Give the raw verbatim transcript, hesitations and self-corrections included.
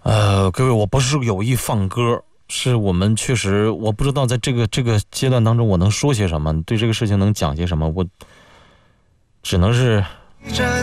呃，各位，我不是有意放歌，是我们确实，我不知道在这个这个阶段当中我能说些什么，对这个事情能讲些什么，我只能是